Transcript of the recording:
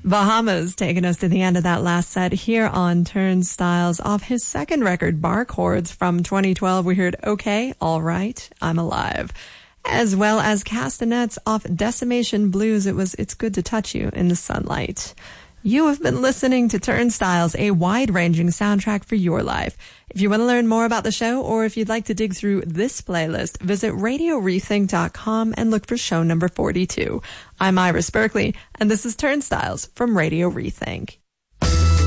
Bahamas taking us to the end of that last set here on Turnstiles. Off his second record, Bar Chords, from 2012, we heard Okay, All Right, I'm Alive. As well as Castanets off Decimation Blues, it was It's Good to Touch You in the Sunlight. You have been listening to Turnstiles, a wide-ranging soundtrack for your life. If you want to learn more about the show, or if you'd like to dig through this playlist, visit RadioRethink.com and look for show number 42. I'm Iris Berkeley, and this is Turnstiles from Radio Rethink.